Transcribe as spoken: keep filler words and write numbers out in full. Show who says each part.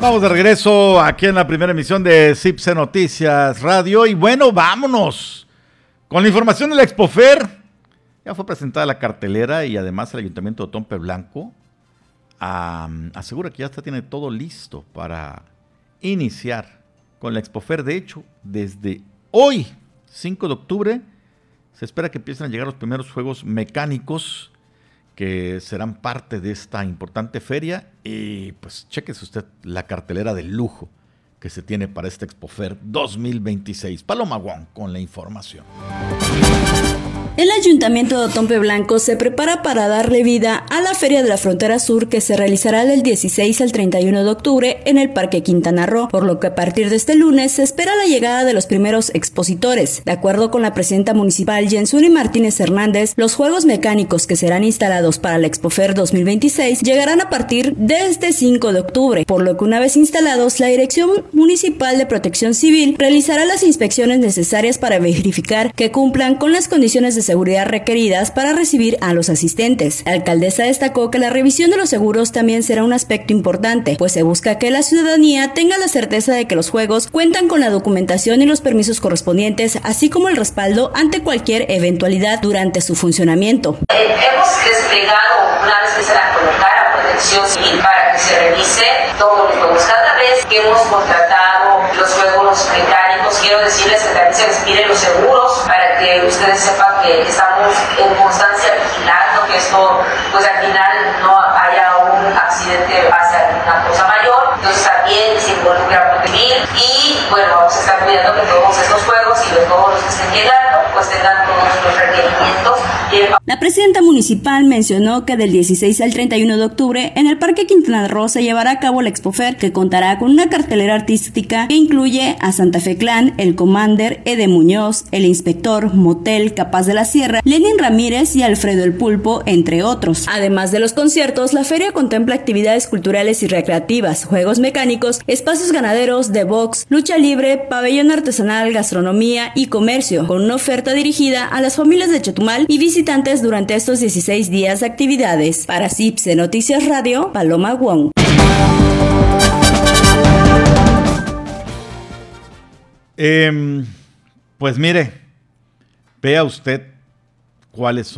Speaker 1: Vamos de regreso aquí en la primera emisión de CIPSE Noticias Radio. Y bueno, vámonos con la información de la Expofer. Ya fue presentada la cartelera y además el Ayuntamiento de Otompe Blanco um, asegura que ya está, tiene todo listo para iniciar con la Expofer. De hecho, desde hoy, cinco de octubre, se espera que empiecen a llegar los primeros juegos mecánicos que serán parte de esta importante feria. Y pues chéquese usted la cartelera de lujo que se tiene para esta Expofer dos mil veintiséis. Paloma Wong con la información.
Speaker 2: El Ayuntamiento de Otompe Blanco se prepara para darle vida a la Feria de la Frontera Sur, que se realizará del dieciséis al treinta y uno de octubre en el Parque Quintana Roo, por lo que a partir de este lunes se espera la llegada de los primeros expositores. De acuerdo con la presidenta municipal Jensuri Martínez Hernández, los juegos mecánicos que serán instalados para la Expofer dos mil veintiséis llegarán a partir de este cinco de octubre, por lo que una vez instalados, la Dirección Municipal de Protección Civil realizará las inspecciones necesarias para verificar que cumplan con las condiciones de seguridad requeridas para recibir a los asistentes. La alcaldesa destacó que la revisión de los seguros también será un aspecto importante, pues se busca que la ciudadanía tenga la certeza de que los juegos cuentan con la documentación y los permisos correspondientes, así como el respaldo ante cualquier eventualidad durante su funcionamiento.
Speaker 3: Eh, hemos desplegado, una vez que se la colocara a Protección Civil, para que se revise todos los juegos. Cada vez que hemos contratado los juegos mecánicos, quiero decirles que también se les pide los seguros para que ustedes sepan que estamos en constancia vigilando que esto, pues al final no haya un accidente, pase alguna cosa mayor. Entonces también se involucra Protección y bueno, vamos a estar cuidando que todos estos juegos y de todos los que estén llegando, pues tengan todos los requerimientos.
Speaker 2: La presidenta municipal mencionó que del dieciséis al treinta y uno de octubre en el Parque Quintana Roo se llevará a cabo la Expofer, que contará con una cartelera artística que incluye a Santa Fe Clan, El Commander, Ede Muñoz, El Inspector, Motel, Capaz de la Sierra, Lenin Ramírez y Alfredo el Pulpo, entre otros. Además de los conciertos, la feria contempla actividades culturales y recreativas, juegos mecánicos, espacios ganaderos, de box, lucha libre, pabellón artesanal, gastronomía y comercio, con una oferta dirigida a las familias de Chetumal y visitantes durante estos dieciséis días de actividades. Para CIPSE Noticias Radio, Paloma Wong.
Speaker 1: Eh, pues mire, vea usted cuáles son